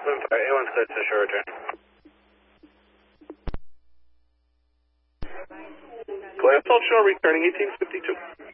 A1 said to short return. Glass Shore returning 1852.